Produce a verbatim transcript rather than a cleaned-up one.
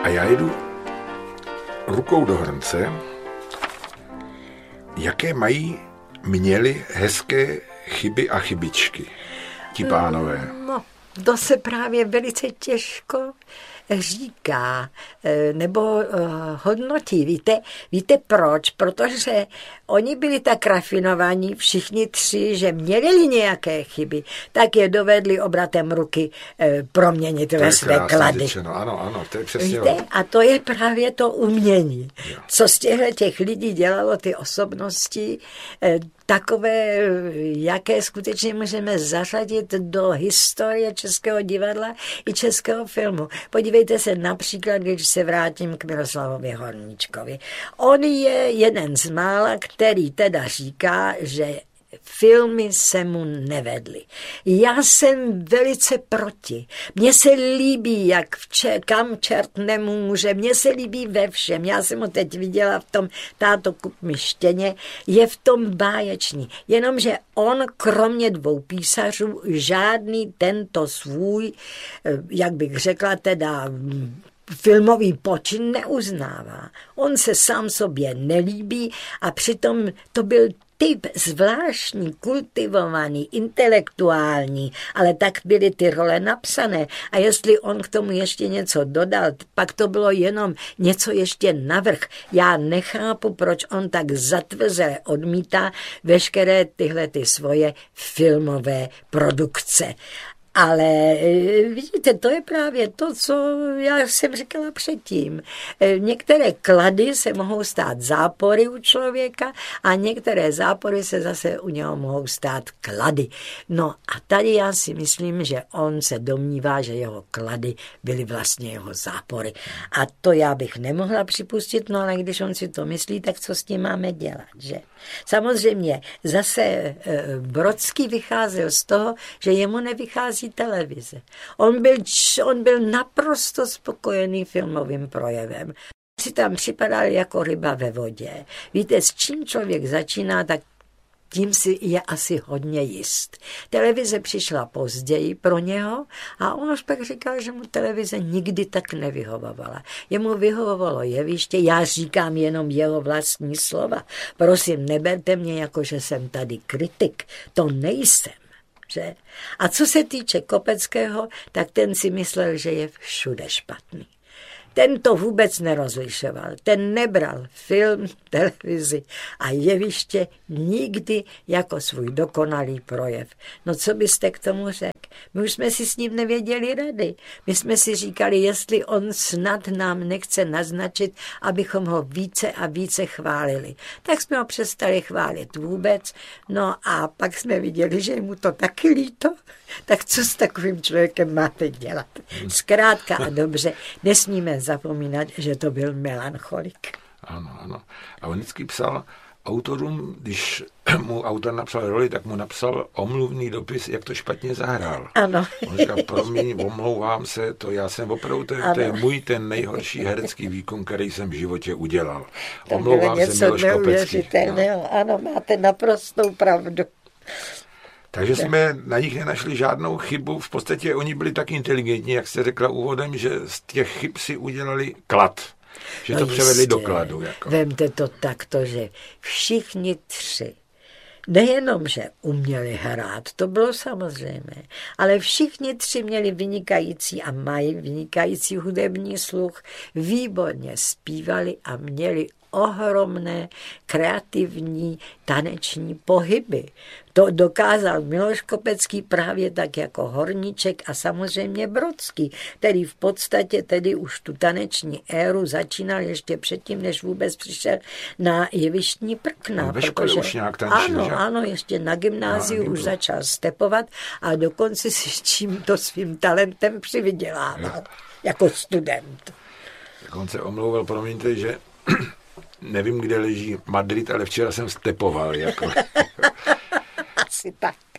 A já jdu rukou do hrnce, jaké mají, měli hezké chyby a chybičky, ti pánové. No, to se právě velice těžko říká, nebo hodnotí. Víte, víte proč? Protože oni byli tak rafinovaní, všichni tři, že měli nějaké chyby, tak je dovedli obratem ruky proměnit ve své klady. Řečeno. Ano, ano, to je přesně. Víte? A to je právě to umění. Jo. Co z těchto těch lidí dělalo ty osobnosti, takové, jaké skutečně můžeme zařadit do historie českého divadla i českého filmu. Podívejte se například, když se vrátím k Miroslavovi Horníčkovi. On je jeden z mála, který teda říká, že filmy se mu nevedly. Já jsem velice proti. Mně se líbí, jak vče, kam čert nemůže. Mně se líbí ve všem. Já jsem ho teď viděla v tom Táto kup mi štěně. Je v tom báječný. Jenomže on, kromě dvou písařů, žádný tento svůj, jak bych řekla, teda filmový počin neuznává. On se sám sobě nelíbí a přitom to byl typ zvláštní, kultivovaný, intelektuální, ale tak byly ty role napsané. A jestli on k tomu ještě něco dodal, pak to bylo jenom něco ještě navrch. Já nechápu, proč on tak zatvrzele odmítá veškeré tyhle ty svoje filmové produkce. Ale vidíte, to je právě to, co já jsem říkala předtím. Některé klady se mohou stát zápory u člověka a některé zápory se zase u něho mohou stát klady. No a tady já si myslím, že on se domnívá, že jeho klady byly vlastně jeho zápory. A to já bych nemohla připustit, no ale když on si to myslí, tak co s tím máme dělat, že? Samozřejmě zase Brodský vycházel z toho, že jemu nevychází televize. On byl, on byl naprosto spokojený filmovým projevem. Si tam připadal jako ryba ve vodě. Víte, s čím člověk začíná, tak tím si je asi hodně jist. Televize přišla později pro něho a on už pak říkal, že mu televize nikdy tak nevyhovovala. Jemu vyhovovalo jeviště, já říkám jenom jeho vlastní slova. Prosím, neberte mě jako, že jsem tady kritik. To nejsem. Že? A co se týče Kopeckého, tak ten si myslel, že je všude špatný. Ten to vůbec nerozlišoval. Ten nebral film, televizi a jeviště nikdy jako svůj dokonalý projev. No co byste k tomu řekl? My už jsme si s ním nevěděli rady. My jsme si říkali, jestli on snad nám nechce naznačit, abychom ho více a více chválili. Tak jsme ho přestali chválit vůbec. No a pak jsme viděli, že je mu to taky líto. Tak co s takovým člověkem máte dělat? Zkrátka a dobře, nesmíme zapomínat, že to byl melancholik. Ano, ano. A on vždycky psal autorům, když mu autor napsal roli, tak mu napsal omluvný dopis, jak to špatně zahrál. Ano. On říkal, promiň, omlouvám se, to já jsem opravdu, to, to je můj ten nejhorší herecký výkon, který jsem v životě udělal. To omlouvám se, Miloš Kopecký. No. Ano, máte naprostou pravdu. Takže jsme na nich nenašli žádnou chybu. V podstatě oni byli tak inteligentní, jak jste řekla úvodem, že z těch chyb si udělali klad. Že no to jistě, převedli do kladu. Jako. Vemte to takto, že všichni tři, nejenom, že uměli hrát, to bylo samozřejmé, ale všichni tři měli vynikající a mají vynikající hudební sluch, výborně zpívali a měli ohromné kreativní taneční pohyby. To dokázal Miloš Kopecký právě tak jako Horníček a samozřejmě Brodský, který v podstatě tedy už tu taneční éru začínal ještě předtím, než vůbec přišel na jevištní prkna. Ve škole protože, už nějak tančil, ano, že? ano, ještě na gymnáziu no, už to. začal stepovat a dokonce si s tímto svým talentem přivydělával jo. jako student. Tak on se omlouval, promiňte, že nevím, kde leží Madrid, ale včera jsem stepoval. Jako. Asi tak.